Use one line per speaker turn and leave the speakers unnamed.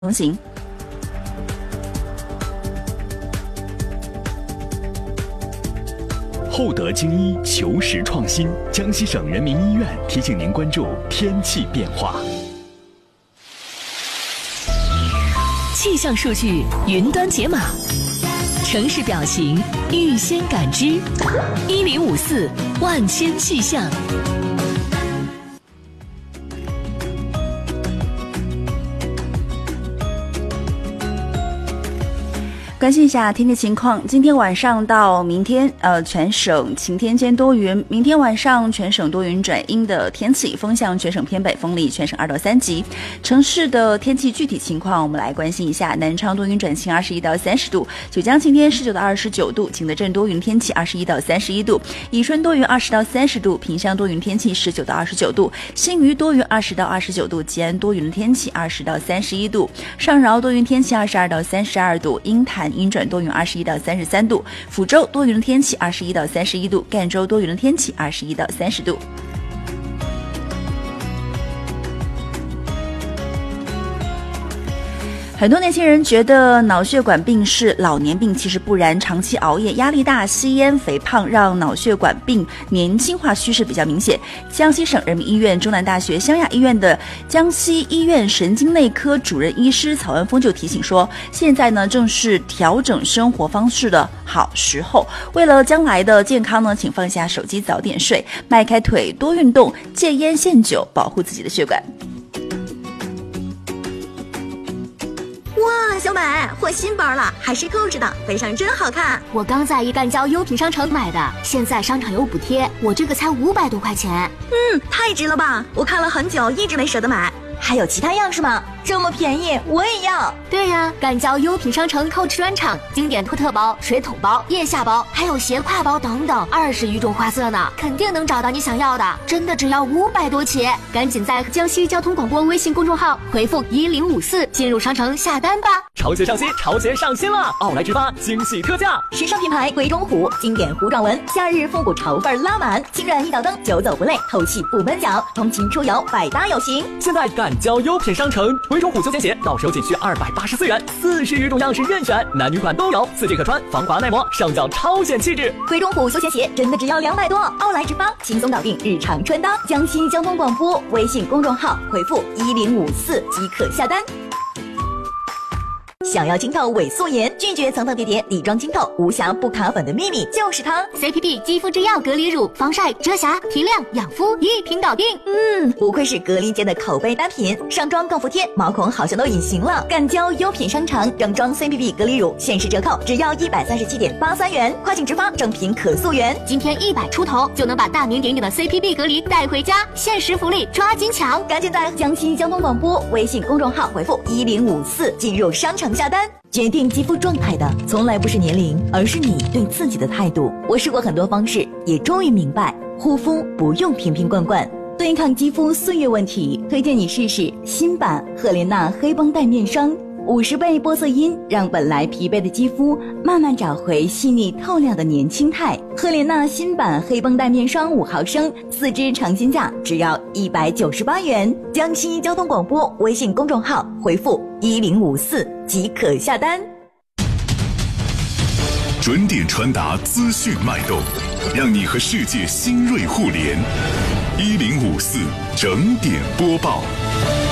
同行。
厚德精医，求实创新。江西省人民医院提醒您关注天气变化。
气象数据云端解码，城市表情预先感知，1054万千气象。
关心一下天气情况，今天晚上到明天，全省晴天兼多云。明天晚上全省多云转阴的天气，风向全省偏北，风力全省2到3级。城市的天气具体情况，我们来关心一下：南昌多云转晴，21到30度；九江晴天，19到29度；景德镇多云天气，21到31度；宜春多云20到30度；萍乡多云天气，19到29度；新余多云20到29度；吉安多云天气，20到31度；上饶多云天气，22到32度；鹰潭阴转多云21到33度，抚州多云的天气21到31度，赣州多云的天气21到30度。很多年轻人觉得脑血管病是老年病，其实不然。长期熬夜、压力大、吸烟、肥胖，让脑血管病年轻化趋势比较明显。江西省人民医院、中南大学湘亚医院的江西医院神经内科主任医师曹文峰就提醒说，现在呢正是调整生活方式的好时候。为了将来的健康呢，请放下手机，早点睡，迈开腿，多运动，戒烟限酒，保护自己的血管。
哇，小美换新包了，还是购置的，背上真好看。
我刚在一赣胶优品商城买的，现在商场有补贴，我这个才500多块钱。
太值了吧！我看了很久，一直没舍得买。还有其他样式吗？这么便宜，我也要。
对呀，赣胶优品商城Coach专场，经典托特包、水桶包、腋下包，还有斜挎包等等，20余种花色呢，肯定能找到你想要的。真的只要500多起，赶紧在江西交通广播微信公众号回复1054进入商城下单吧。
潮鞋上新，潮鞋上新了！奥莱之发惊喜特价，
时尚品牌贵中虎，经典糊状纹，夏日复古潮范拉满，轻软一脚蹬，久走不累，透气不闷脚，通勤出游百搭有型。
现在赣胶优品商城，贵中虎休闲鞋到手仅需284元，40余种样式任选，男女款都有，4件可穿，防滑耐磨，上脚超显气质。
贵中虎休闲鞋真的只要200多，奥莱之发轻松搞定日常穿搭。江西交通广播微信公众号回复1054即可下单。想要清透伪素颜，拒绝层层叠叠底妆清透，无瑕不卡粉的秘密就是它
CPB 肌肤之钥隔离乳，防晒、遮瑕、提亮、养肤一瓶搞定。
不愧是隔离间的口碑单品，上妆更服帖，毛孔好像都隐形了。赣胶优品商城正装 CPB 隔离乳限时折扣，只要137.83元，快请直发，正品可溯源。
今天100出头就能把大名鼎鼎的 CPB 隔离带回家，限时福利抓紧抢！
赶紧在江西交通广播微信公众号回复1054进入商城下单。决定肌肤状态的从来不是年龄，而是你对自己的态度。我试过很多方式，也终于明白，护肤不用瓶瓶罐罐。对抗肌肤岁月问题，推荐你试试新版赫莲娜黑绷带面霜，50倍玻色因，让本来疲惫的肌肤慢慢找回细腻透亮的年轻态。赫莲娜新版黑绷带面霜5毫升，4支尝鲜价只要198元。江西交通广播微信公众号回复1054即可下单。
准点传达资讯脉动，让你和世界新锐互联。1054整点播报。